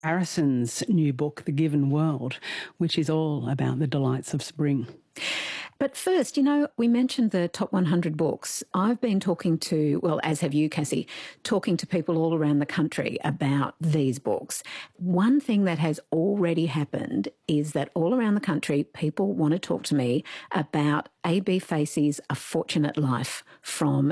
Harrison's new book, The Given World, which is all about the delights of spring. But first, we mentioned the top 100 books. I've been talking to, well, as have you, Cassie, talking to people all around the country about these books. One thing that has already happened is that all around the country, people want to talk to me about A.B. Facey's A Fortunate Life from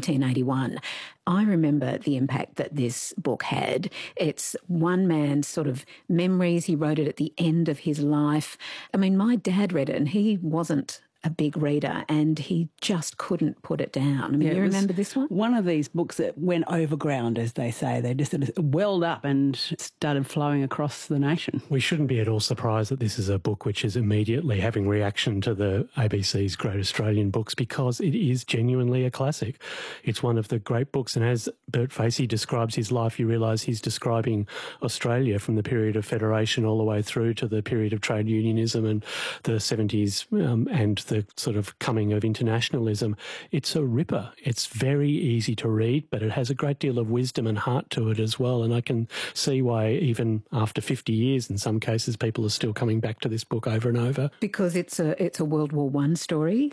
1981. I remember the impact that this book had. It's one man's sort of memories. He wrote it at the end of his life. I mean, my dad read it and he wasn't a big reader and he just couldn't put it down. I mean, you remember this one? One of these books that went overground, as they say. They just sort of welled up and started flowing across the nation. We shouldn't be at all surprised that this is a book which is immediately having reaction to the ABC's Great Australian Books, because it is genuinely a classic. It's one of the great books, and as Bert Facey describes his life, you realise he's describing Australia from the period of federation all the way through to the period of trade unionism and the 70s and the sort of coming of internationalism. It's a ripper. It's very easy to read, but it has a great deal of wisdom and heart to it as well. And I can see why even after 50 years, in some cases, people are still coming back to this book over and over. Because it's a World War I story.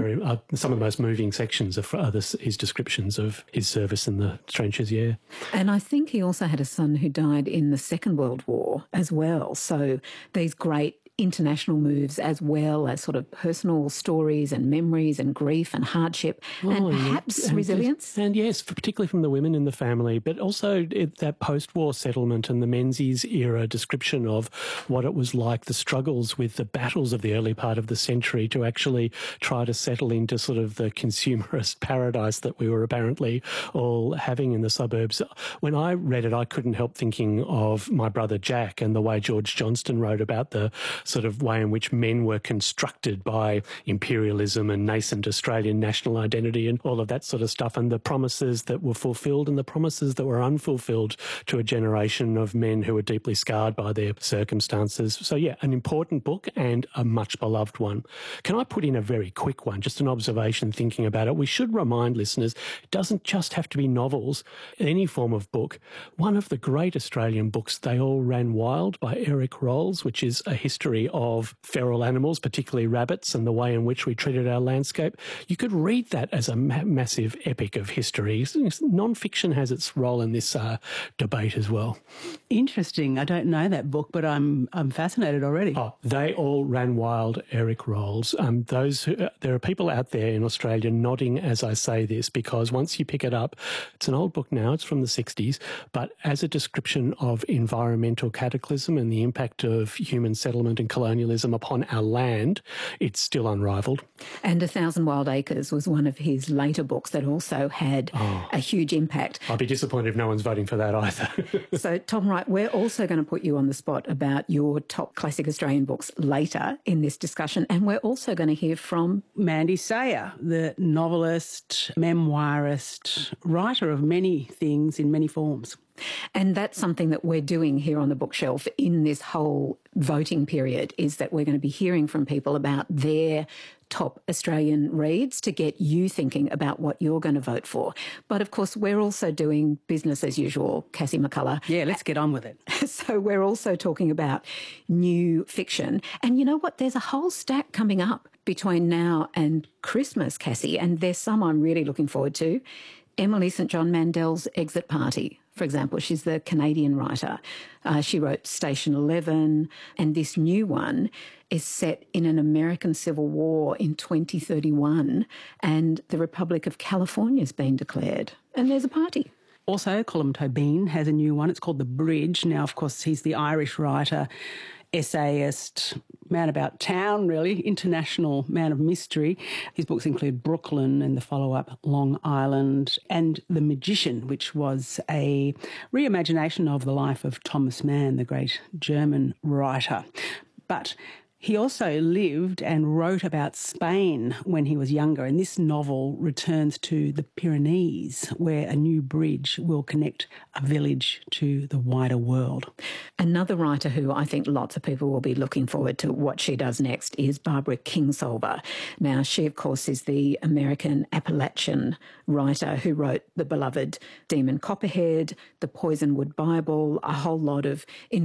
Some of the most moving sections of his descriptions of his service in the trenches, yeah. And I think he also had a son who died in the Second World War as well. So these great international moves, as well as sort of personal stories and memories and grief and hardship and perhaps resilience. And yes, particularly from the women in the family, but also that post-war settlement and the Menzies era description of what it was like, the struggles with the battles of the early part of the century to actually try to settle into sort of the consumerist paradise that we were apparently all having in the suburbs. When I read it, I couldn't help thinking of My Brother Jack and the way George Johnston wrote about the sort of way in which men were constructed by imperialism and nascent Australian national identity and all of that sort of stuff, and the promises that were fulfilled and the promises that were unfulfilled to a generation of men who were deeply scarred by their circumstances. So, yeah, an important book and a much beloved one. Can I put in a very quick one, just an observation thinking about it? We should remind listeners, it doesn't just have to be novels, any form of book. One of the great Australian books, They All Ran Wild by Eric Rolls, which is a history of feral animals, particularly rabbits, and the way in which we treated our landscape. You could read that as a massive epic of history. Non-fiction has its role in this debate as well. Interesting. I don't know that book, but I'm fascinated already. Oh, They All Ran Wild, Eric Rolls. There are people out there in Australia nodding as I say this, because once you pick it up, it's an old book now, it's from the 60s, but as a description of environmental cataclysm and the impact of human settlement and colonialism upon our land, it's still unrivalled. And 1,000 Wild Acres was one of his later books that also had a huge impact. I'd be disappointed if no one's voting for that either. So, Tom Wright, we're also going to put you on the spot about your top classic Australian books later in this discussion, and we're also going to hear from Mandy Sayer, the novelist, memoirist, writer of many things in many forms. And that's something that we're doing here on the bookshelf in this whole voting period, is that we're going to be hearing from people about their top Australian reads to get you thinking about what you're going to vote for. But of course, we're also doing business as usual, Cassie McCullough. Yeah, let's get on with it. So we're also talking about new fiction. And you know what? There's a whole stack coming up between now and Christmas, Cassie, and there's some I'm really looking forward to. Emily St John Mandel's Exit Party, for example. She's the Canadian writer. She wrote Station 11, and this new one is set in an American Civil War in 2031, and the Republic of California's been declared, and there's a party. Also, Colm Tóibín has a new one. It's called The Bridge. Now, of course, he's the Irish writer, essayist, man about town, really, international man of mystery. His books include Brooklyn and the follow-up Long Island and The Magician, which was a reimagination of the life of Thomas Mann, the great German writer. But he also lived and wrote about Spain when he was younger, and this novel returns to the Pyrenees, where a new bridge will connect a village to the wider world. Another writer who I think lots of people will be looking forward to what she does next is Barbara Kingsolver. Now, she, of course, is the American Appalachian writer who wrote the beloved Demon Copperhead, the Poisonwood Bible, a whole lot of